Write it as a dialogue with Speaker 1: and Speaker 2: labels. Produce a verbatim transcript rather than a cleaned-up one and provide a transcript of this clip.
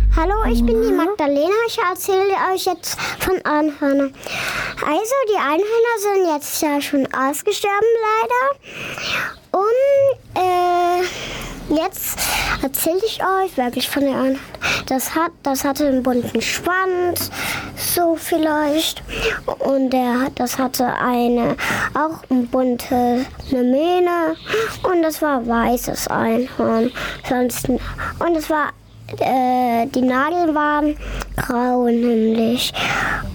Speaker 1: Hallo, ich bin die Magdalena. Ich erzähle euch jetzt von Einhörnern. Also, die Einhörner sind jetzt ja schon ausgestorben, leider. Und äh, jetzt erzähle ich euch wirklich von der Einhörner. Das, hat, das hatte einen bunten Schwanz, so vielleicht. Und der, das hatte eine, auch eine bunte eine Mähne. Und das war weißes Einhorn. Sonst, und es war Äh, die Nadeln waren grau nämlich.